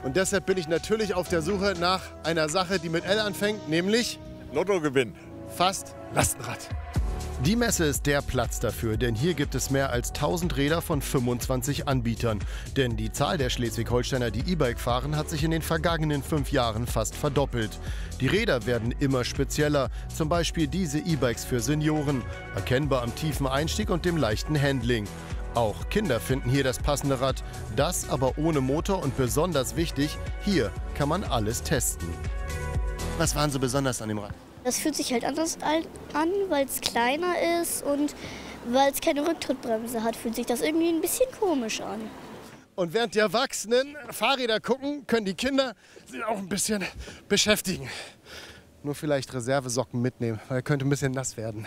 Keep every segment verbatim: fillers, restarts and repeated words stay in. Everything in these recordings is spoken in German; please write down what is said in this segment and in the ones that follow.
Und deshalb bin ich natürlich auf der Suche nach einer Sache, die mit L anfängt, nämlich Lottogewinn. fast Lastenrad. Die Messe ist der Platz dafür, denn hier gibt es mehr als tausend Räder von fünfundzwanzig Anbietern. Denn die Zahl der Schleswig-Holsteiner, die E-Bike fahren, hat sich in den vergangenen fünf Jahren fast verdoppelt. Die Räder werden immer spezieller, zum Beispiel diese E-Bikes für Senioren, erkennbar am tiefen Einstieg und dem leichten Handling. Auch Kinder finden hier das passende Rad, das aber ohne Motor und besonders wichtig, hier kann man alles testen. Was war denn so besonders an dem Rad? Das fühlt sich halt anders an, weil es kleiner ist und weil es keine Rücktrittbremse hat, fühlt sich das irgendwie ein bisschen komisch an. Und während die Erwachsenen Fahrräder gucken, können die Kinder sich auch ein bisschen beschäftigen. Nur vielleicht Reservesocken mitnehmen, weil er könnte ein bisschen nass werden.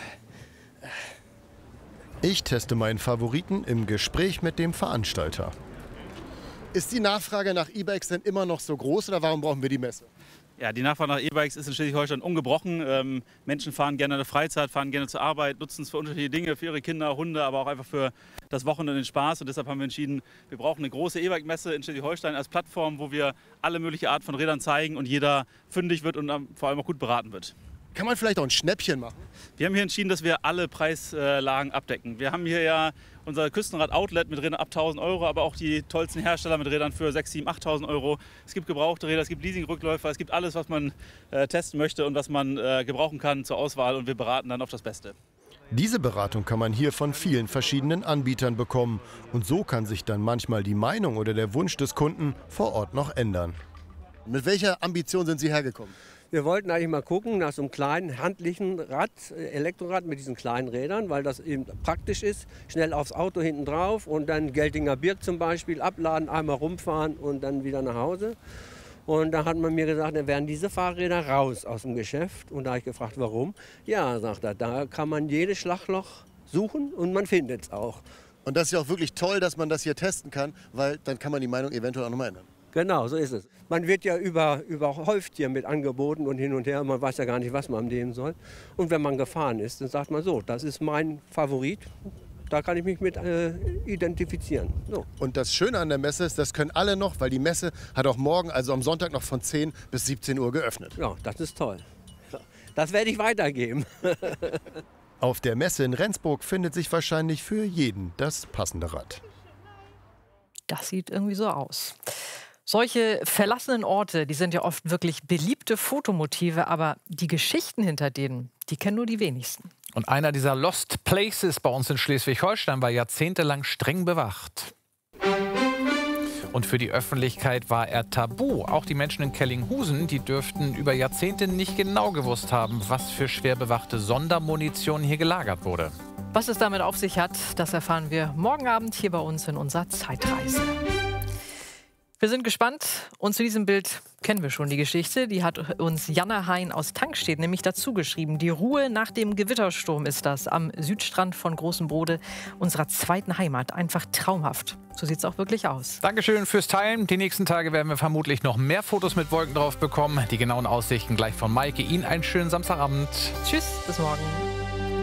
Ich teste meinen Favoriten im Gespräch mit dem Veranstalter. Ist die Nachfrage nach E-Bikes denn immer noch so groß oder warum brauchen wir die Messe? Ja, die Nachfrage nach E-Bikes ist in Schleswig-Holstein ungebrochen. Ähm, Menschen fahren gerne in der Freizeit, fahren gerne zur Arbeit, nutzen es für unterschiedliche Dinge, für ihre Kinder, Hunde, aber auch einfach für das Wochenende den Spaß. Und deshalb haben wir entschieden, wir brauchen eine große E-Bike-Messe in Schleswig-Holstein als Plattform, wo wir alle mögliche Art von Rädern zeigen und jeder fündig wird und ähm, vor allem auch gut beraten wird. Kann man vielleicht auch ein Schnäppchen machen? Wir haben hier entschieden, dass wir alle Preislagen abdecken. Wir haben hier ja unser Küstenrad-Outlet mit Rädern ab tausend Euro, aber auch die tollsten Hersteller mit Rädern für sechstausend, siebentausend, achttausend Euro. Es gibt gebrauchte Räder, es gibt Leasing-Rückläufer, es gibt alles, was man äh, testen möchte und was man äh, gebrauchen kann zur Auswahl und wir beraten dann auf das Beste. Diese Beratung kann man hier von vielen verschiedenen Anbietern bekommen. Und so kann sich dann manchmal die Meinung oder der Wunsch des Kunden vor Ort noch ändern. Mit welcher Ambition sind Sie hergekommen? Wir wollten eigentlich mal gucken nach so einem kleinen handlichen Rad, Elektrorad mit diesen kleinen Rädern, weil das eben praktisch ist. Schnell aufs Auto hinten drauf und dann Geltinger Birk zum Beispiel abladen, einmal rumfahren und dann wieder nach Hause. Und da hat man mir gesagt, dann wären diese Fahrräder raus aus dem Geschäft. Und da habe ich gefragt, warum? Ja, sagt er, da kann man jedes Schlagloch suchen und man findet es auch. Und das ist ja auch wirklich toll, dass man das hier testen kann, weil dann kann man die Meinung eventuell auch nochmal ändern. Genau, so ist es. Man wird ja über, überhäuft hier mit Angeboten und hin und her. Man weiß ja gar nicht, was man nehmen soll. Und wenn man gefahren ist, dann sagt man so, das ist mein Favorit. Da kann ich mich mit äh, identifizieren. So. Und das Schöne an der Messe ist, das können alle noch, weil die Messe hat auch morgen, also am Sonntag, noch von zehn bis siebzehn Uhr geöffnet. Ja, das ist toll. Das werde ich weitergeben. Auf der Messe in Rendsburg findet sich wahrscheinlich für jeden das passende Rad. Das sieht irgendwie so aus. Solche verlassenen Orte, die sind ja oft wirklich beliebte Fotomotive, aber die Geschichten hinter denen, die kennen nur die wenigsten. Und einer dieser Lost Places bei uns in Schleswig-Holstein war jahrzehntelang streng bewacht. Und für die Öffentlichkeit war er tabu. Auch die Menschen in Kellinghusen, die dürften über Jahrzehnte nicht genau gewusst haben, was für schwer bewachte Sondermunition hier gelagert wurde. Was es damit auf sich hat, das erfahren wir morgen Abend hier bei uns in unserer Zeitreise. Wir sind gespannt und zu diesem Bild kennen wir schon die Geschichte. Die hat uns Janne Hein aus Tankstedt nämlich dazu geschrieben. Die Ruhe nach dem Gewittersturm ist das am Südstrand von Großem Brode, unserer zweiten Heimat. Einfach traumhaft. So sieht es auch wirklich aus. Dankeschön fürs Teilen. Die nächsten Tage werden wir vermutlich noch mehr Fotos mit Wolken drauf bekommen. Die genauen Aussichten gleich von Maike. Ihnen einen schönen Samstagabend. Tschüss, bis morgen.